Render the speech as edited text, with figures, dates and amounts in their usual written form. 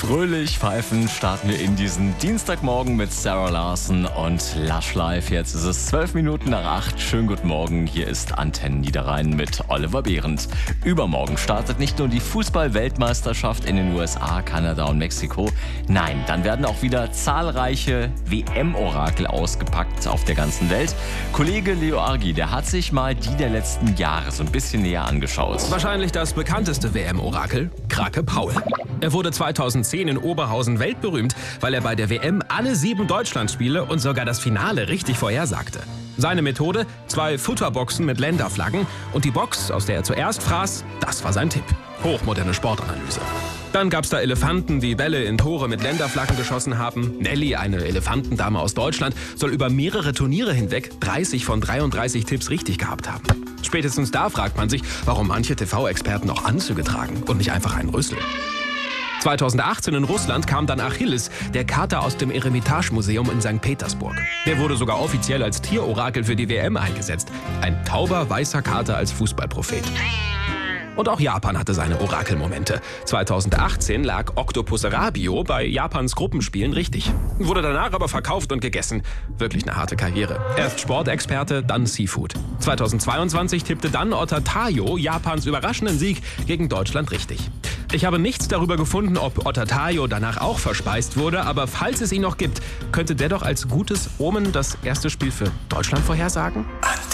Fröhlich pfeifen starten wir in diesen Dienstagmorgen mit Sarah Larson und Lush Life. Jetzt ist es 12 Minuten nach 8. Schönen guten Morgen. Hier ist Antennen Niederrhein mit Oliver Behrendt. Übermorgen startet nicht nur die Fußball-Weltmeisterschaft in den USA, Kanada und Mexiko. Nein, dann werden auch wieder zahlreiche WM-Orakel ausgepackt auf der ganzen Welt. Kollege Leo Argi, der hat sich mal die der letzten Jahre so ein bisschen näher angeschaut. Wahrscheinlich das bekannteste WM-Orakel, Krake Paul. Er wurde 2010 in Oberhausen weltberühmt, weil er bei der WM alle 7 Deutschlandspiele und sogar das Finale richtig vorhersagte. Seine Methode? 2 Futterboxen mit Länderflaggen und die Box, aus der er zuerst fraß, das war sein Tipp. Hochmoderne Sportanalyse. Dann gab's da Elefanten, die Bälle in Tore mit Länderflaggen geschossen haben. Nelly, eine Elefantendame aus Deutschland, soll über mehrere Turniere hinweg 30 von 33 Tipps richtig gehabt haben. Spätestens da fragt man sich, warum manche TV-Experten noch Anzüge tragen und nicht einfach einen Rüssel. 2018 in Russland kam dann Achilles, der Kater aus dem Eremitage-Museum in St. Petersburg. Der wurde sogar offiziell als Tierorakel für die WM eingesetzt. Ein tauber, weißer Kater als Fußballprophet. Und auch Japan hatte seine Orakelmomente. 2018 lag Octopus Rabio bei Japans Gruppenspielen richtig. Wurde danach aber verkauft und gegessen. Wirklich eine harte Karriere. Erst Sportexperte, dann Seafood. 2022 tippte dann Otter Tayo Japans überraschenden Sieg gegen Deutschland richtig. Ich habe nichts darüber gefunden, ob Otter Tayo danach auch verspeist wurde, aber falls es ihn noch gibt, könnte der doch als gutes Omen das erste Spiel für Deutschland vorhersagen?